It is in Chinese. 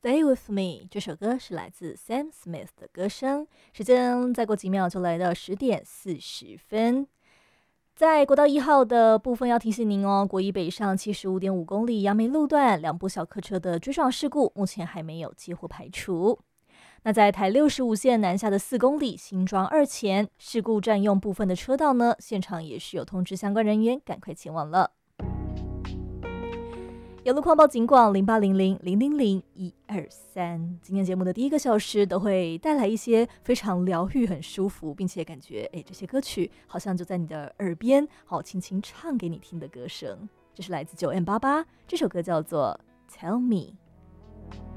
Stay with me 这首歌是来自 Sam Smith 的歌声。时间再过几秒就来到10:40。在国道1号的部分要提醒您哦，国一北上75.5公里杨梅路段2部小客车的追撞事故，目前还没有接获排除。那在台65线南下的4公里新庄2前，事故占用部分的车道呢，现场也是有通知相关人员赶快前往了。有路况报警广0800-000-123。今天节目的第一个小时都会带来一些非常疗愈、很舒服，并且感觉这些歌曲好像就在你的耳边，好轻轻唱给你听的歌声。这是来自9M88，这首歌叫做《Tell Me》。